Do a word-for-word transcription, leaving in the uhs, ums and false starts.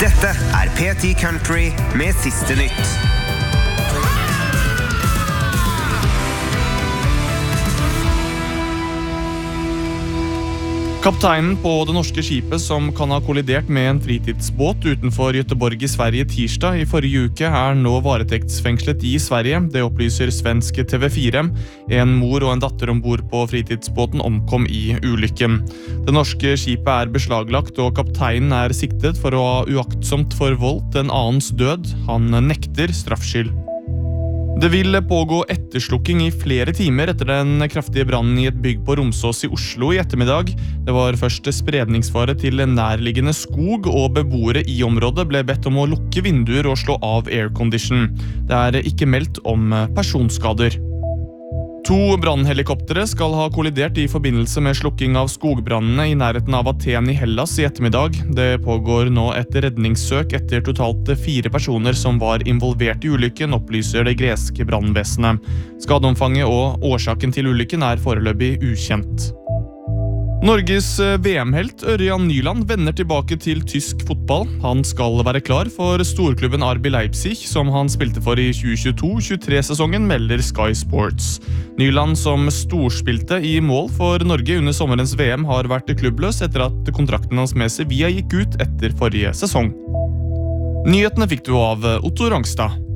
Dette er P ti Country med siste nytt. Kapteinen på det norske skipet som kan ha kollidert med en fritidsbåt utenfor Göteborg i Sverige tirsdag i forrige uke er nå varetektsfengslet i Sverige. Det opplyser svensk T V fire. En mor og en datter ombord på fritidsbåten omkom i ulykken. Det norske skipet er beslaglagt, og kapteinen er siktet for å ha uaktsomt forvoldt en annens død. Han nekter straffskyld. Det vil pågå etterslukking i flere timer etter den kraftige brannen i et bygg på Romsås i Oslo i ettermiddag. Det var først spredningsfare til nærliggende skog, og beboere i området ble bedt om å lukke vinduer og slå av aircondition. Det er ikke meldt om personskader. To brannhelikoptere skal ha kollidert i forbindelse med slukking av skogbrannene i nærheten av Aten i Hellas i ettermiddag. Det pågår nå et redningssøk etter totalt fire personer som var involvert i ulykken, opplyser det greske brannvesenet. Skadeomfanget og årsaken til ulykken er foreløpig ukjent. Norges V M-helt Ørjan Nyland vender tilbake til tysk fotball. Han skal være klar for storklubben R B Leipzig, som han spilte for i tjue tjueto tjuetre-sesongen, melder Sky Sports. Nyland, som storspilte i mål for Norge under sommerens V M, har vært klubbløs etter at kontrakten hans med Sevilla gikk ut etter forrige sesong. Nyhetene fikk du av Otto Rangstad.